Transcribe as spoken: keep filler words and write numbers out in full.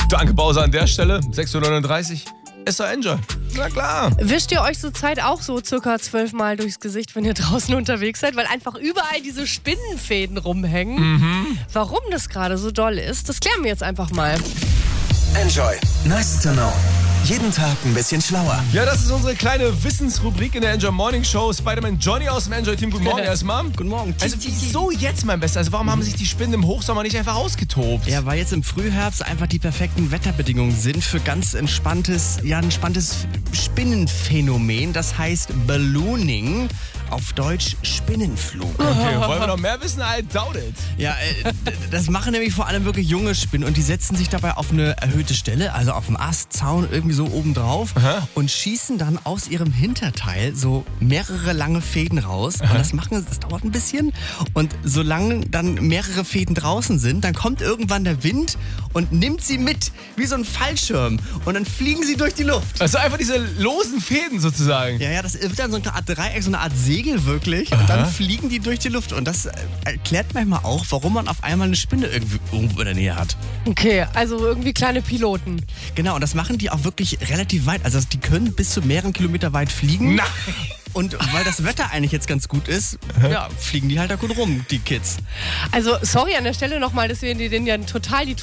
Danke, Bowser, an der Stelle. sechs Uhr neununddreißig. Es war Enjoy. Na klar. Wischt ihr euch zur Zeit auch so circa zwölfmal durchs Gesicht, wenn ihr draußen unterwegs seid? Weil einfach überall diese Spinnenfäden rumhängen. Mhm. Warum das gerade so doll ist, das klären wir jetzt einfach mal. Enjoy. Nice to know. Jeden Tag ein bisschen schlauer. Ja, das ist unsere kleine Wissensrubrik in der Enjoy Morning Show. Spider-Man Johnny aus dem Enjoy-Team. Guten Morgen erstmal. Guten Morgen. Also wieso jetzt, mein Bester? Also warum haben sich die Spinnen im Hochsommer nicht einfach ausgetobt? Ja, weil jetzt im Frühherbst einfach die perfekten Wetterbedingungen sind für ganz entspanntes, ja, ein entspanntes Spinnenphänomen. Das heißt Ballooning, auf Deutsch Spinnenflug. Okay, wollen wir noch mehr wissen? I doubt it. Ja, äh, das machen nämlich vor allem wirklich junge Spinnen und die setzen sich dabei auf eine erhöhte Stelle, also auf dem Ast, Zaun, irgendwie so oben drauf und schießen dann aus ihrem Hinterteil so mehrere lange Fäden raus. Und das machen, das dauert ein bisschen. Und solange dann mehrere Fäden draußen sind, dann kommt irgendwann der Wind und nimmt sie mit, wie so ein Fallschirm. Und dann fliegen sie durch die Luft. Also einfach diese losen Fäden sozusagen. Ja, ja, das wird dann so eine Art Dreieck, so eine Art Segel wirklich. Und dann fliegen die durch die Luft. Und das erklärt manchmal auch, warum man auf einmal eine Spinne irgendwie irgendwo in der Nähe hat. Okay, also irgendwie kleine Piloten. Genau, und das machen die auch wirklich relativ weit. Also die können bis zu mehreren Kilometer weit fliegen. Nein. Und weil das Wetter eigentlich jetzt ganz gut ist, ja, fliegen die halt da gut rum, die Kids. Also sorry an der Stelle nochmal, dass wir denen ja total die